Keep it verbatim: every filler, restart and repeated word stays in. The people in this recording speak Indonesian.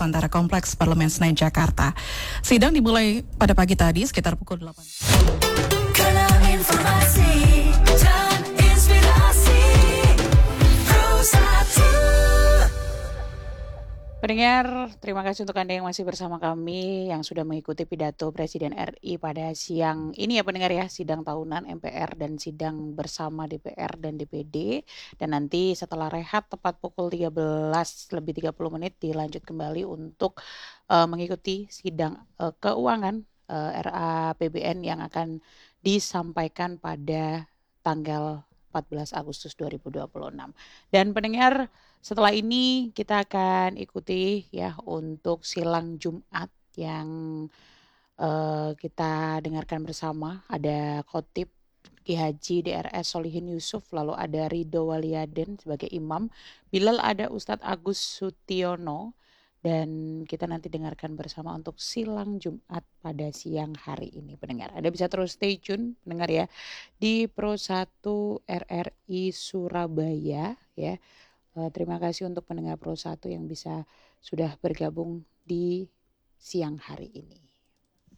Nusantara Kompleks Parlemen Senayan Jakarta. Sidang dimulai pada pagi tadi sekitar pukul delapan. Kanal informasi dan inspirasi Pro satu. Pendengar, terima kasih untuk Anda yang masih bersama kami yang sudah mengikuti pidato Presiden R I pada siang ini ya pendengar ya, sidang tahunan M P R dan sidang bersama D P R dan D P D. Dan nanti setelah rehat tepat pukul tiga belas lebih tiga puluh menit dilanjut kembali untuk uh, mengikuti sidang uh, keuangan uh, R A P B N yang akan disampaikan pada tanggal empat belas Agustus dua ribu dua puluh enam. Dan pendengar, setelah ini kita akan ikuti ya untuk silang Jumat yang uh, kita dengarkan bersama. Ada khotib Ki Haji D R S Solihin Yusuf, lalu ada Ridho Waliaden sebagai imam, Bilal ada Ustadz Agus Sutiono, dan kita nanti dengarkan bersama untuk silang Jumat pada siang hari ini pendengar. Anda bisa terus stay tune pendengar ya di Pro satu R R I Surabaya ya. Uh, terima kasih untuk pendengar Pro satu yang bisa sudah bergabung di siang hari ini.